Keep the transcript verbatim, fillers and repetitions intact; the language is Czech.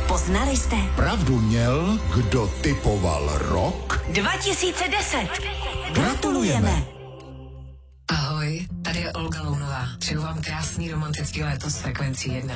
Poznali jste? Pravdu měl, kdo typoval rok? dva tisíce deset. Gratulujeme. Ahoj, tady je Olga Lounová. Přeju vám krásný romantický léto s frekvencí jedna.